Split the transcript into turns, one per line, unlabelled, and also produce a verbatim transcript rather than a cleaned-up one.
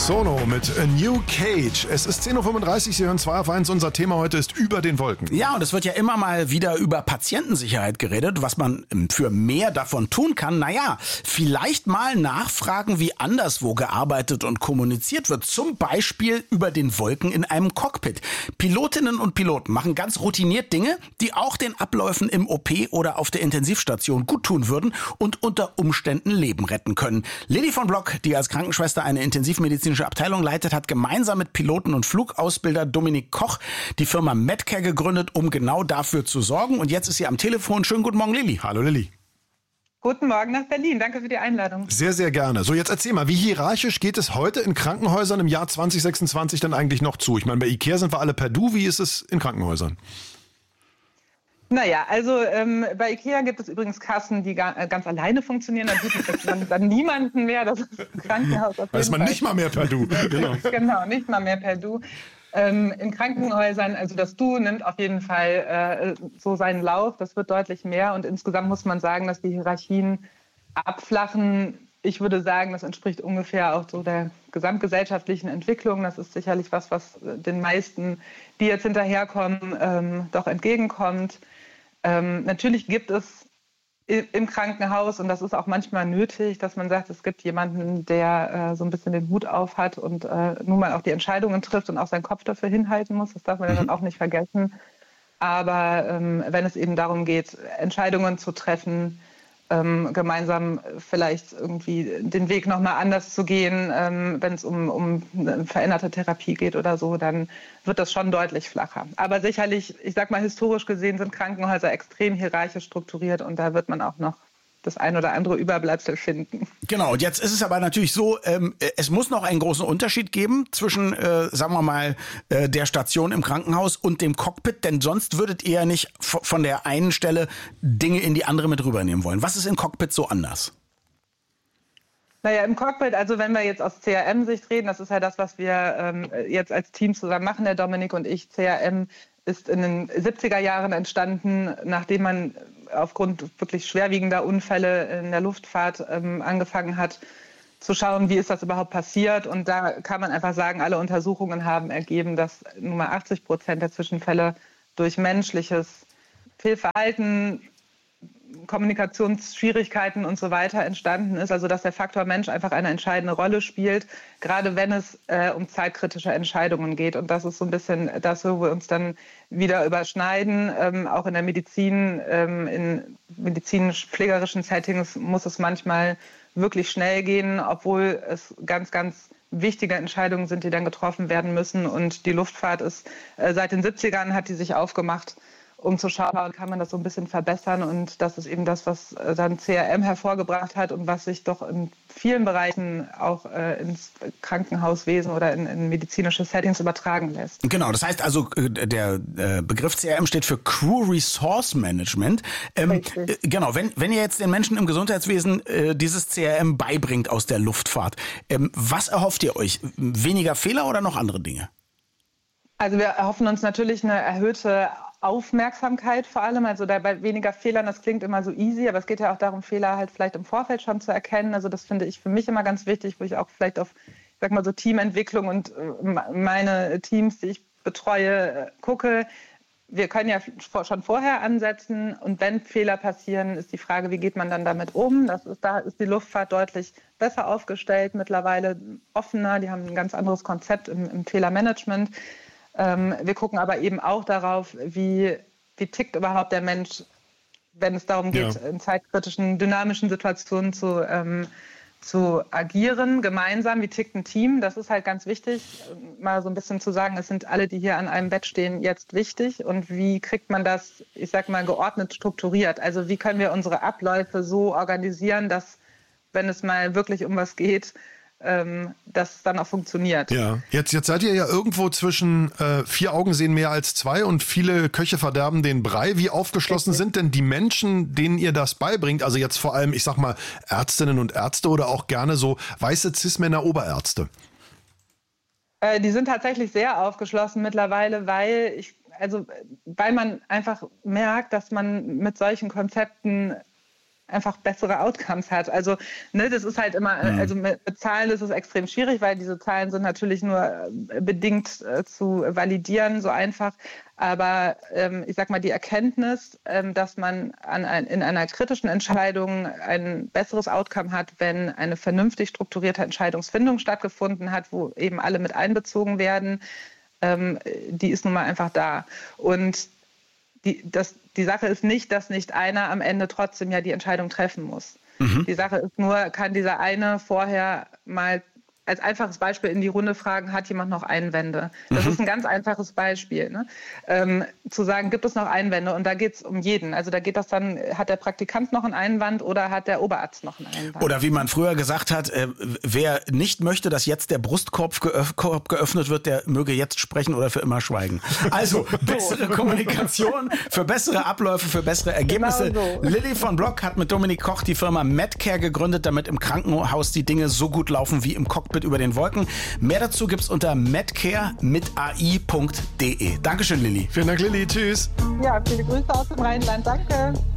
Sono mit A New Cage. Es ist zehn Uhr fünfunddreißig, Sie hören zwei auf eins. Unser Thema heute ist über den Wolken.
Ja, und es wird ja immer mal wieder über Patientensicherheit geredet, was man für mehr davon tun kann. Naja, vielleicht mal nachfragen, wie anderswo gearbeitet und kommuniziert wird. Zum Beispiel über den Wolken in einem Cockpit. Pilotinnen und Piloten machen ganz routiniert Dinge, die auch den Abläufen im O P oder auf der Intensivstation gut tun würden und unter Umständen Leben retten können. Lilly von Block, die als Krankenschwester eine intensivmedizinische Abteilung leitet, hat gemeinsam mit Piloten und Flugausbilder Dominik Koch die Firma Medcare gegründet, um genau dafür zu sorgen. Und jetzt ist sie am Telefon. Schönen guten Morgen, Lilly.
Hallo, Lilly.
Guten Morgen nach Berlin. Danke für die Einladung.
Sehr, sehr gerne. So, jetzt erzähl mal, wie hierarchisch geht es heute in Krankenhäusern im Jahr zwanzig sechsundzwanzig denn eigentlich noch zu? Ich meine, bei Ikea sind wir alle per Du. Wie ist es in Krankenhäusern?
Naja, also ähm, bei Ikea gibt es übrigens Kassen, die ga, äh, ganz alleine funktionieren. Dann gibt es dann, dann niemanden mehr. Das ist ein Krankenhaus. Auf
Da ist man
Fall.
nicht mal mehr per Du.
Genau. Genau, nicht mal mehr per Du. Ähm, in Krankenhäusern, also das Du nimmt auf jeden Fall äh, so seinen Lauf. Das wird deutlich mehr. Und insgesamt muss man sagen, dass die Hierarchien abflachen. Ich würde sagen, das entspricht ungefähr auch so der gesamtgesellschaftlichen Entwicklung. Das ist sicherlich was, was den meisten, die jetzt hinterherkommen, ähm, doch entgegenkommt. Ähm, natürlich gibt es im Krankenhaus, und das ist auch manchmal nötig, dass man sagt, es gibt jemanden, der äh, so ein bisschen den Hut auf hat und äh, nun mal auch die Entscheidungen trifft und auch seinen Kopf dafür hinhalten muss. Das darf man ja dann auch nicht vergessen. Aber ähm, wenn es eben darum geht, Entscheidungen zu treffen, ähm, gemeinsam vielleicht irgendwie den Weg nochmal anders zu gehen, ähm, wenn es um, um eine veränderte Therapie geht oder so, dann wird das schon deutlich flacher. Aber sicherlich, ich sag mal, historisch gesehen sind Krankenhäuser extrem hierarchisch strukturiert und da wird man auch noch das ein oder andere Überbleibsel finden.
Genau, und jetzt ist es aber natürlich so, ähm, es muss noch einen großen Unterschied geben zwischen, äh, sagen wir mal, äh, der Station im Krankenhaus und dem Cockpit, denn sonst würdet ihr ja nicht v- von der einen Stelle Dinge in die andere mit rübernehmen wollen. Was ist im Cockpit so anders?
Naja, im Cockpit, also wenn wir jetzt aus C R M-Sicht reden, das ist ja das, was wir ähm, jetzt als Team zusammen machen, der Dominik und ich. C R M ist in den siebziger Jahren entstanden, nachdem man aufgrund wirklich schwerwiegender Unfälle in der Luftfahrt ähm, angefangen hat, zu schauen, wie ist das überhaupt passiert. Und da kann man einfach sagen, alle Untersuchungen haben ergeben, dass nun mal achtzig Prozent der Zwischenfälle durch menschliches Fehlverhalten, Kommunikationsschwierigkeiten und so weiter entstanden ist. Also dass der Faktor Mensch einfach eine entscheidende Rolle spielt, gerade wenn es äh, um zeitkritische Entscheidungen geht. Und das ist so ein bisschen das, wo wir uns dann wieder überschneiden. Ähm, auch in der Medizin, ähm, in medizinisch-pflegerischen Settings muss es manchmal wirklich schnell gehen, obwohl es ganz, ganz wichtige Entscheidungen sind, die dann getroffen werden müssen. Und die Luftfahrt ist äh, seit den siebzigern hat die sich aufgemacht, um zu schauen, kann man das so ein bisschen verbessern. Und das ist eben das, was dann C R M hervorgebracht hat und was sich doch in vielen Bereichen auch äh, ins Krankenhauswesen oder in, in medizinische Settings übertragen lässt.
Genau, das heißt also, der äh, Begriff C R M steht für Crew Resource Management. Ähm, äh, genau, wenn, wenn ihr jetzt den Menschen im Gesundheitswesen äh, dieses C R M beibringt aus der Luftfahrt, ähm, was erhofft ihr euch? Weniger Fehler oder noch andere Dinge?
Also wir erhoffen uns natürlich eine erhöhte Aufmerksamkeit vor allem, also da bei weniger Fehlern, das klingt immer so easy, aber es geht ja auch darum, Fehler halt vielleicht im Vorfeld schon zu erkennen. Also das finde ich für mich immer ganz wichtig, wo ich auch vielleicht auf, ich sag mal so Teamentwicklung und meine Teams, die ich betreue, gucke. Wir können ja schon vorher ansetzen und wenn Fehler passieren, ist die Frage, wie geht man dann damit um? Das ist, da ist die Luftfahrt deutlich besser aufgestellt, mittlerweile offener, die haben ein ganz anderes Konzept im, im Fehlermanagement. Wir gucken aber eben auch darauf, wie, wie tickt überhaupt der Mensch, wenn es darum geht, ja. in zeitkritischen, dynamischen Situationen zu, ähm, zu agieren, gemeinsam. Wie tickt ein Team? Das ist halt ganz wichtig, mal so ein bisschen zu sagen, es sind alle, die hier an einem Bett stehen, jetzt wichtig. Und wie kriegt man das, ich sag mal, geordnet strukturiert? Also wie können wir unsere Abläufe so organisieren, dass, wenn es mal wirklich um was geht, Ähm, das dann auch funktioniert.
Ja, jetzt, jetzt seid ihr ja irgendwo zwischen äh, vier Augen sehen mehr als zwei und viele Köche verderben den Brei. Wie aufgeschlossen
Richtig.
sind denn die Menschen, denen ihr das beibringt? Also jetzt vor allem, ich sag mal, Ärztinnen und Ärzte oder auch gerne so weiße Cis-Männer Oberärzte.
Äh, die sind tatsächlich sehr aufgeschlossen mittlerweile, weil ich, also weil man einfach merkt, dass man mit solchen Konzepten einfach bessere Outcomes hat. Also ne, das ist halt immer, mhm. also mit, mit Zahlen ist es extrem schwierig, weil diese Zahlen sind natürlich nur bedingt äh, zu validieren, so einfach. Aber ähm, ich sag mal, die Erkenntnis, ähm, dass man an ein, in einer kritischen Entscheidung ein besseres Outcome hat, wenn eine vernünftig strukturierte Entscheidungsfindung stattgefunden hat, wo eben alle mit einbezogen werden, ähm, die ist nun mal einfach da. Und Die, das, die Sache ist nicht, dass nicht einer am Ende trotzdem ja die Entscheidung treffen muss. Mhm. Die Sache ist nur, kann dieser eine vorher mal als einfaches Beispiel in die Runde fragen, hat jemand noch Einwände? Das mhm. ist ein ganz einfaches Beispiel. Ne? Ähm, zu sagen, gibt es noch Einwände? Und da geht es um jeden. Also da geht das dann, hat der Praktikant noch einen Einwand oder hat der Oberarzt noch einen Einwand?
Oder wie man früher gesagt hat, äh, wer nicht möchte, dass jetzt der Brustkorb geöff- Korb geöffnet wird, der möge jetzt sprechen oder für immer schweigen. Also bessere Kommunikation, für bessere Abläufe, für bessere Ergebnisse.
Genau so.
Lilly von Block hat mit Dominik Koch die Firma Medcare gegründet, damit im Krankenhaus die Dinge so gut laufen wie im Cockpit über den Wolken. Mehr dazu gibt's unter medcare mit a i punkt d e. Dankeschön, Lilly.
Vielen Dank, Lilly. Tschüss.
Ja, viele Grüße aus dem Rheinland. Danke.